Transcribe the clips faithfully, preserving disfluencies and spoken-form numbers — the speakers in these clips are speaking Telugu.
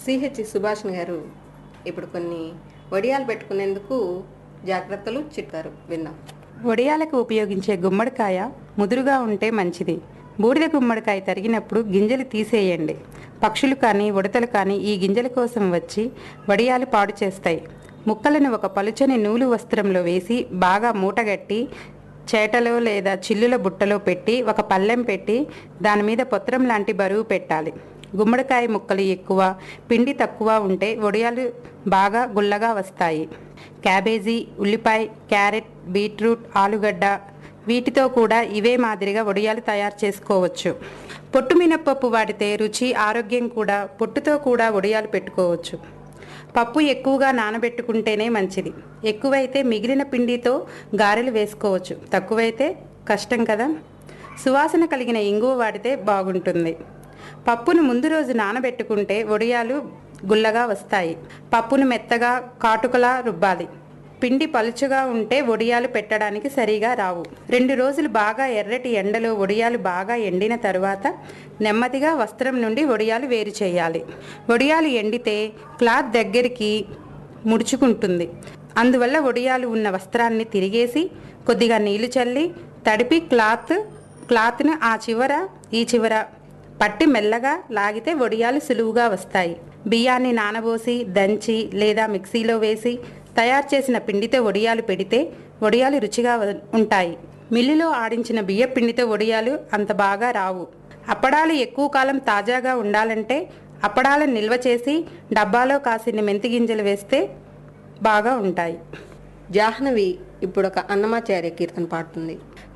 సిహెచ్ సుభాషిణి గారు ఇప్పుడు కొన్ని వడియాలు పెట్టుకునేందుకు జాగ్రత్తలు చిట్కారు విందాం. వడియాలకు ఉపయోగించే గుమ్మడికాయ ముదురుగా ఉంటే మంచిది. బూడిద గుమ్మడికాయ తరిగినప్పుడు గింజలు తీసేయండి. పక్షులు కానీ ఉడతలు కానీ ఈ గింజల కోసం వచ్చి వడియాలు పాడు చేస్తాయి. ముక్కలను ఒక పలుచని నూలు వస్త్రంలో వేసి బాగా మూటగట్టి చేటలో లేదా చిల్లుల బుట్టలో పెట్టి ఒక పళ్ళెం పెట్టి దాని మీద పొత్రం లాంటి బరువు పెట్టాలి. గుమ్మడికాయ ముక్కలు ఎక్కువ, పిండి తక్కువ ఉంటే వడియాలు బాగా గుల్లగా వస్తాయి. క్యాబేజీ, ఉల్లిపాయ, క్యారెట్, బీట్రూట్, ఆలుగడ్డ వీటితో కూడా ఇవే మాదిరిగా వడియాలు తయారు చేసుకోవచ్చు. పొట్టు మినప్పప్పు వాడితే రుచి, ఆరోగ్యం కూడా. పొట్టుతో కూడా వడియాలు పెట్టుకోవచ్చు. పప్పు ఎక్కువగా నానబెట్టుకుంటేనే మంచిది. ఎక్కువైతే మిగిలిన పిండితో గారెలు వేసుకోవచ్చు. తక్కువైతే కష్టం కదా. సువాసన కలిగిన ఇంగువ వాడితే బాగుంటుంది. పప్పును ముందు రోజు నానబెట్టుకుంటే వడియాలు గుల్లగా వస్తాయి. పప్పును మెత్తగా కాటుకలా రుబ్బాలి. పిండి పలుచగా ఉంటే వడియాలు పెట్టడానికి సరిగా రావు. రెండు రోజులు బాగా ఎర్రటి ఎండలో వడియాలు బాగా ఎండిన తరువాత నెమ్మదిగా వస్త్రం నుండి వడియాలు వేరు చేయాలి. వడియాలు ఎండితే క్లాత్ దగ్గరికి ముడుచుకుంటుంది. అందువల్ల వడియాలు ఉన్న వస్త్రాన్ని తిరిగేసి కొద్దిగా నీళ్లు చల్లి తడిపి క్లాత్ క్లాత్ను ఆ చివర ఈ చివర పట్టి మెల్లగా లాగితే వడియాలు సులువుగా వస్తాయి. బియ్యాన్ని నానబోసి దంచి లేదా మిక్సీలో వేసి తయారు చేసిన పిండితో వడియాలు పెడితే వడియాలు రుచిగా ఉంటాయి. మిల్లులో ఆడించిన బియ్య పిండితో వడియాలు అంత బాగా రావు. అప్పడాలు ఎక్కువ కాలం తాజాగా ఉండాలంటే అప్పడాలను నిల్వ చేసి డబ్బాలో కాసిన మెంతి గింజలు వేస్తే బాగా ఉంటాయి. జాహ్నవి ఇప్పుడు ఒక అన్నమాచార్య కీర్తన పాడుతుంది.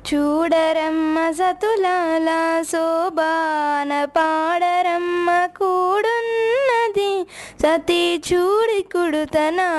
చూడరమ్మ సతులాల శోభాన పాడరమ్మ కూడున్నది సతీ చూడి కుడుతన